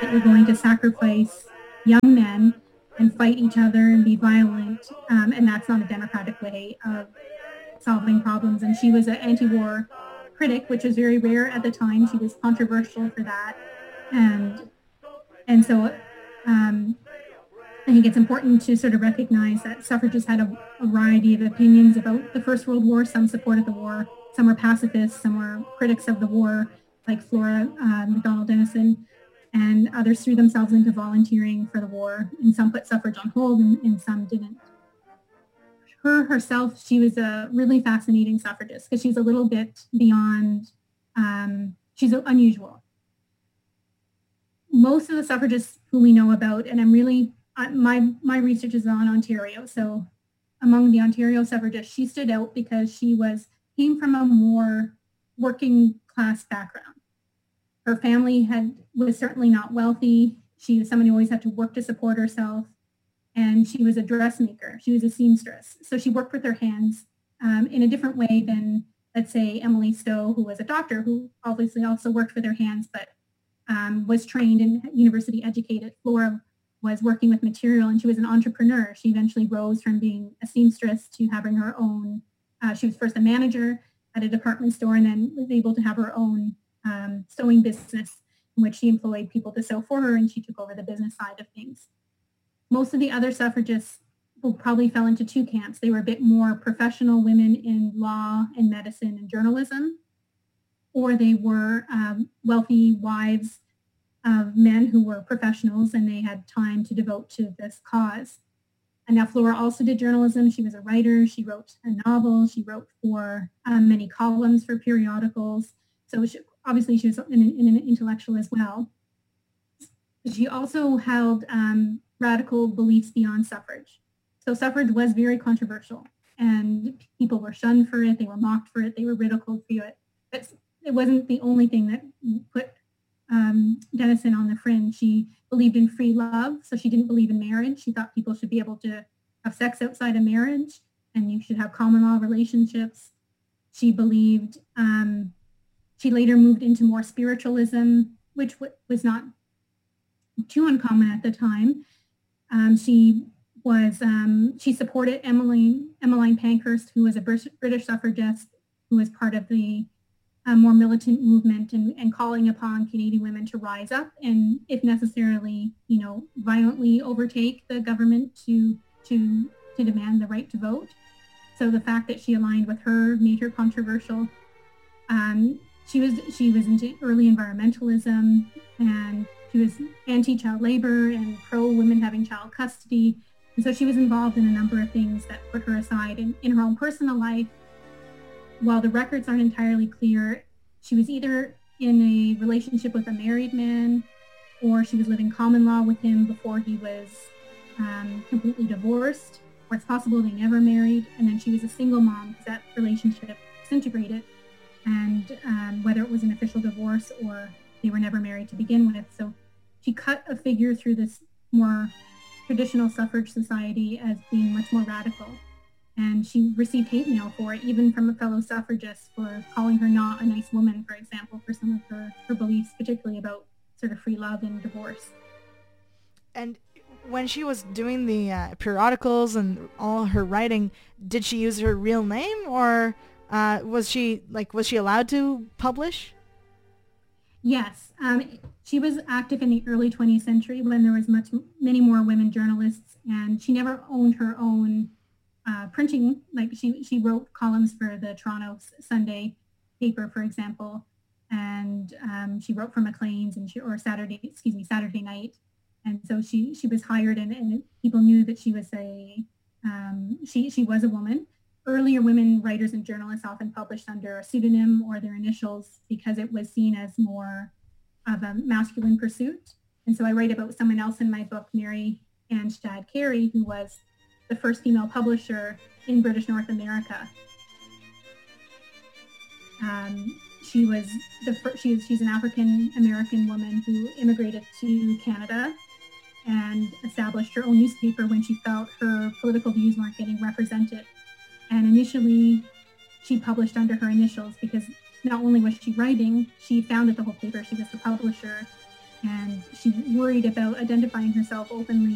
that you're going to sacrifice young men and fight each other and be violent, and that's not a democratic way of solving problems. And she was an anti-war critic, which was very rare at the time. She was controversial for that, and so I think it's important to sort of recognize that suffragists had a variety of opinions about the First World War. Some supported the war, some were pacifists, some were critics of the war, like Flora McDonald Dennison, and others threw themselves into volunteering for the war, and some put suffrage on hold, and some didn't. Her herself, she was a really fascinating suffragist because she's a little bit beyond, she's unusual. Most of the suffragists who we know about, and I'm really, my research is on Ontario, so among the Ontario suffragists, she stood out because she came from a more working class background. Her family was certainly not wealthy. She was someone who always had to work to support herself. And she was a dressmaker. She was a seamstress. So she worked with her hands in a different way than, let's say, Emily Stowe, who was a doctor, who obviously also worked with her hands, but was trained and university educated. Flora was working with material, and she was an entrepreneur. She eventually rose from being a seamstress to having her own. She was first a manager at a department store and then was able to have her own sewing business in which she employed people to sew for her, and she took over the business side of things. Most of the other suffragists probably fell into two camps. They were a bit more professional women in law and medicine and journalism, or they were wealthy wives of men who were professionals and they had time to devote to this cause. And now Flora also did journalism. She was a writer. She wrote a novel. She wrote for many columns for periodicals. So obviously she was an intellectual as well. She also held radical beliefs beyond suffrage. So suffrage was very controversial and people were shunned for it. They were mocked for it. They were ridiculed for it. But it wasn't the only thing that put Dennison on the fringe. She believed in free love. So she didn't believe in marriage. She thought people should be able to have sex outside of marriage and you should have common law relationships. She believed, she later moved into more spiritualism, which was not too uncommon at the time. She supported Emmeline Pankhurst, who was a British suffragist, who was part of the more militant movement and calling upon Canadian women to rise up and, if necessarily, violently overtake the government to demand the right to vote. So the fact that she aligned with her made her controversial. She was into early environmentalism, and she was anti-child labor and pro-women having child custody. And so she was involved in a number of things that put her aside. And in her own personal life, while the records aren't entirely clear, she was either in a relationship with a married man or she was living common law with him before he was completely divorced, or it's possible they never married. And then she was a single mom because that relationship disintegrated, and whether it was an official divorce or they were never married to begin with. So she cut a figure through this more traditional suffrage society as being much more radical. And she received hate mail for it, even from a fellow suffragist, for calling her not a nice woman, for example, for some of her beliefs, particularly about sort of free love and divorce. And when she was doing the periodicals and all her writing, did she use her real name, or was she allowed to publish? Yes, she was active in the early 20th century when there was many more women journalists, and she never owned her own printing. Like she wrote columns for the Toronto Sunday paper, for example, and she wrote for Maclean's and Saturday Night, and so she was hired, and people knew that she was she was a woman. Earlier women writers and journalists often published under a pseudonym or their initials because it was seen as more of a masculine pursuit. And so I write about someone else in my book, Mary Ann Shadd Carey, who was the first female publisher in British North America. She's an African American woman who immigrated to Canada and established her own newspaper when she felt her political views weren't getting represented. And initially, she published under her initials because not only was she writing, she founded the whole paper. She was the publisher. and she worried about identifying herself openly